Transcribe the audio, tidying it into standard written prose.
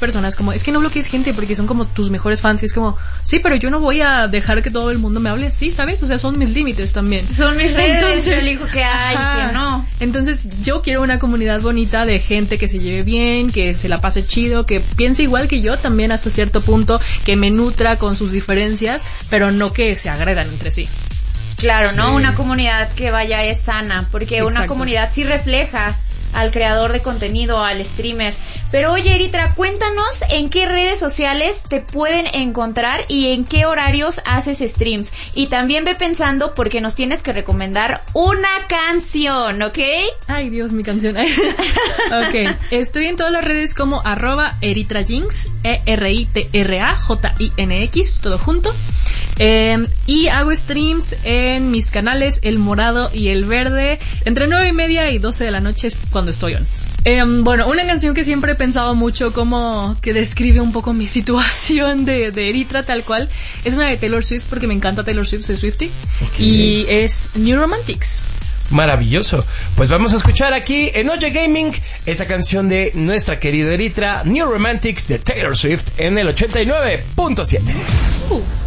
personas como, es que no bloquees gente porque son como tus mejores fans, y es como, sí, pero yo no voy a dejar que todo el mundo me hable, sí, ¿sabes? O sea, son mis límites también. Son mis redes, yo elijo que hay y que no. Entonces, yo quiero una comunidad bonita de gente que se lleve bien, que se la pase chido, que piense igual que yo también hasta cierto punto, que me nutra con sus diferencias, pero no que se agredan entre sí. Claro, ¿no? Una comunidad que vaya es sana, porque Exacto. Una comunidad sí refleja al creador de contenido, al streamer. Pero oye, Erythra, cuéntanos en qué redes sociales te pueden encontrar y en qué horarios haces streams. Y también ve pensando porque nos tienes que recomendar una canción, ¿ok? Ay, Dios, mi canción. Ok, estoy en todas las redes como @ErythraJinx, ERITRAJINX, todo junto. Y hago streams en mis canales El Morado y El Verde entre 9:30 y 12 de la noche es cuando estoy on. Bueno, una canción que siempre he pensado mucho como que describe un poco mi situación de Erythra tal cual, es una de Taylor Swift porque me encanta Taylor Swift, soy Swiftie, y es New Romantics. Maravilloso. Pues vamos a escuchar aquí en Oye Gaming esa canción de nuestra querida Erythra, New Romantics de Taylor Swift en el 89.7.